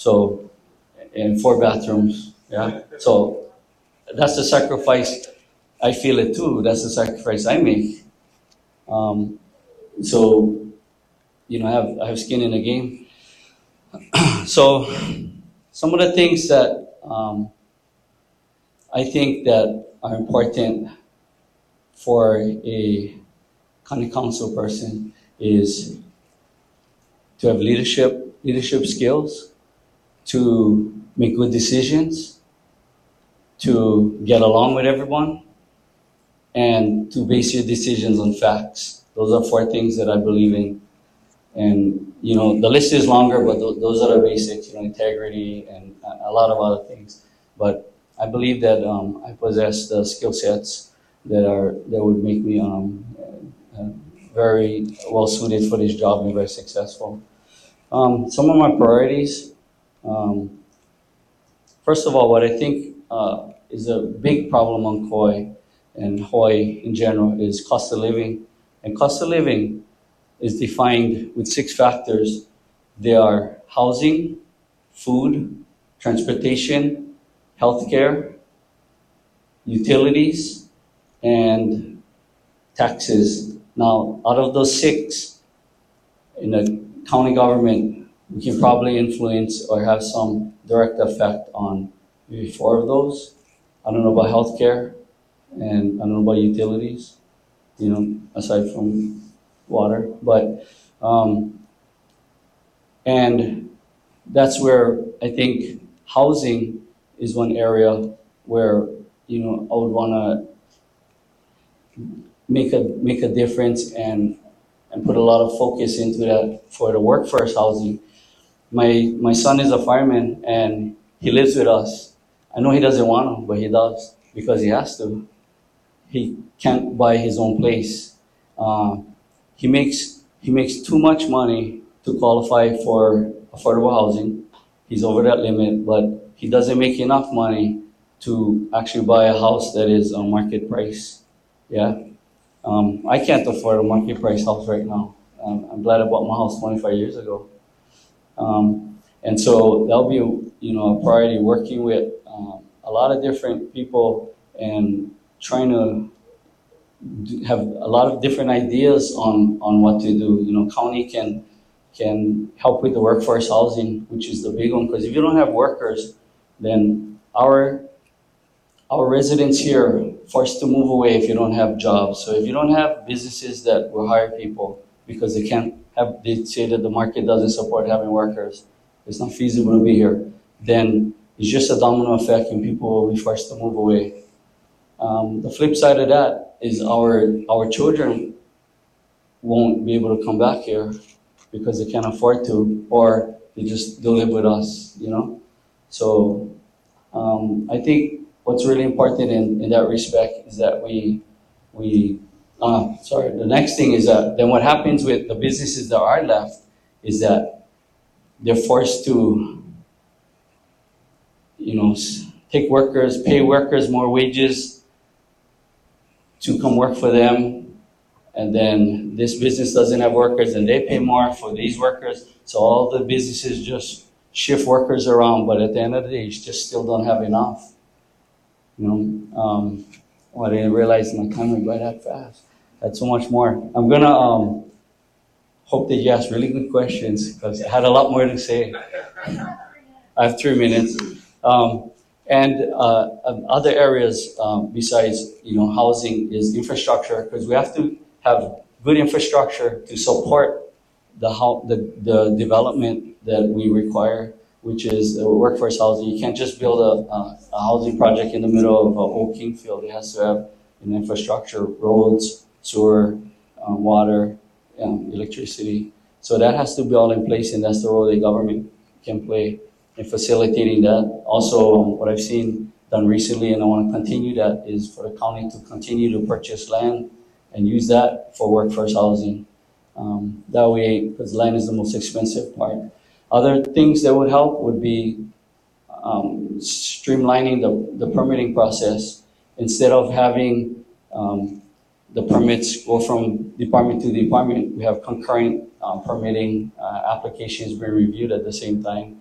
So, and 4 bathrooms, yeah. So that's the sacrifice. I feel it too. That's the sacrifice I make. Um, so, I have skin in the game. So, some of the things that I think that are important for a county council person is to have leadership skills, to make good decisions, to get along with everyone, and to base your decisions on facts. Those are 4 things that I believe in. And, the list is longer, but those are the basics, integrity and a lot of other things. But I believe that I possess the skill sets that would make me very well suited for this job and very successful. Some of my priorities, um, first of all, what I think is a big problem on Kauai and Hawaii in general is cost of living. And cost of living is defined with 6 factors. They are housing, food, transportation, healthcare, utilities, and taxes. Now, out of those 6, in the county government, we can probably influence or have some direct effect on maybe 4 of those. I don't know about healthcare, and I don't know about utilities, aside from water. But, and that's where I think housing is one area where, I would want to make a difference and put a lot of focus into that for the workforce housing. My son is a fireman and he lives with us. I know he doesn't want to, but he does because he has to. He can't buy his own place. He makes too much money to qualify for affordable housing. He's over that limit, but he doesn't make enough money to actually buy a house that is on market price. Yeah. I can't afford a market price house right now. I'm glad I bought my house 25 years ago. And so that'll be, a priority, working with a lot of different people and trying to have a lot of different ideas on what to do. County can help with the workforce housing, which is the big one, because if you don't have workers, then our residents here are forced to move away if you don't have jobs. So if you don't have businesses that will hire people because they say that the market doesn't support having workers, it's not feasible to be here, then it's just a domino effect and people will be forced to move away. The flip side of that is our children won't be able to come back here because they can't afford to, or they'll live with us, So I think what's really important in that respect is that the next thing is that then what happens with the businesses that are left is that they're forced to, pay workers more wages to come work for them. And then this business doesn't have workers and they pay more for these workers. So all the businesses just shift workers around, but at the end of the day, you just still don't have enough. I didn't realize my time went by that fast. That's so much more. I'm gonna hope that you ask really good questions because I had a lot more to say. I have 3 minutes. And other areas besides housing is infrastructure, because we have to have good infrastructure to support the development that we require, which is workforce housing. You can't just build a housing project in the middle of Old Kingfield. It has to have an infrastructure, roads, sewer, water, electricity. So that has to be all in place, and that's the role the government can play in facilitating that. Also, what I've seen done recently, and I want to continue that, is for the county to continue to purchase land and use that for workforce housing. That way, because land is the most expensive part. Other things that would help would be streamlining the permitting process. Instead of having the permits go from department to department, we have concurrent permitting applications being reviewed at the same time.